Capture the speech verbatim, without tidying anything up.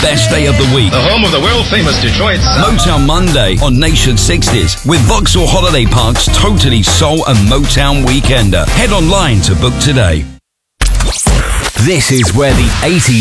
best day of the week. The home of the world-famous Detroit sound. Motown Monday on Nation sixties with Vauxhall Holiday Park's Totally Soul and Motown Weekender. Head online to book today. This is where the eighties